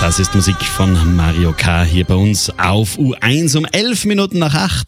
Das ist Musik von Mario K. hier bei uns auf U1 um 11 Minuten nach 8.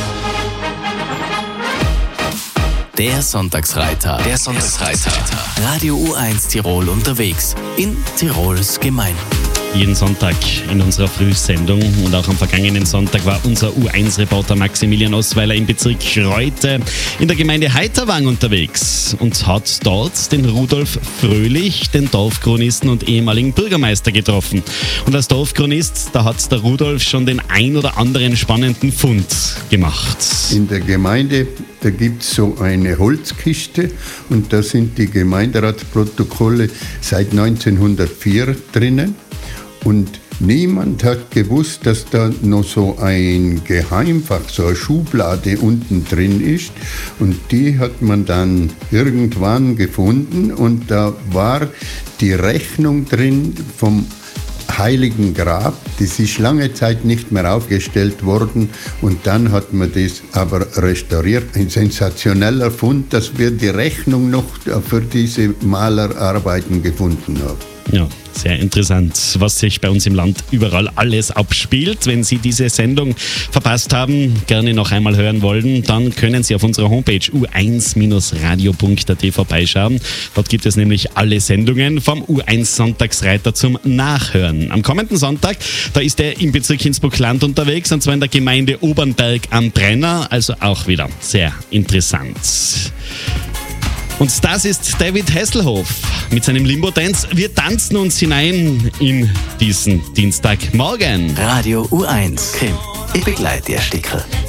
Der Sonntagsreiter. Radio U1 Tirol unterwegs in Tirols Gemeinden. Jeden Sonntag in unserer Frühsendung und auch am vergangenen Sonntag war unser U1-Reporter Maximilian Osweiler im Bezirk Reute in der Gemeinde Heiterwang unterwegs und hat dort den Rudolf Fröhlich, den Dorfchronisten und ehemaligen Bürgermeister getroffen. Und als Dorfchronist, da hat der Rudolf schon den ein oder anderen spannenden Fund gemacht. In der Gemeinde, da gibt es so eine Holzkiste und da sind die Gemeinderatsprotokolle seit 1904 drinnen. Und niemand hat gewusst, dass da noch so ein Geheimfach, so eine Schublade unten drin ist. Und die hat man dann irgendwann gefunden und da war die Rechnung drin vom Heiligen Grab. Das ist lange Zeit nicht mehr aufgestellt worden und dann hat man das aber restauriert. Ein sensationeller Fund, dass wir die Rechnung noch für diese Malerarbeiten gefunden haben. Ja, sehr interessant, was sich bei uns im Land überall alles abspielt. Wenn Sie diese Sendung verpasst haben, gerne noch einmal hören wollen, dann können Sie auf unserer Homepage u1-radio.at vorbeischauen. Dort gibt es nämlich alle Sendungen vom U1 Sonntagsreiter zum Nachhören. Am kommenden Sonntag, da ist er im Bezirk Innsbruck-Land unterwegs, und zwar in der Gemeinde Obernberg am Brenner, also auch wieder sehr interessant. Und das ist David Hasselhoff mit seinem Limbo-Dance. Wir tanzen uns hinein in diesen Dienstagmorgen. Radio U1 Krim. Ich begleite dir, Stickerl.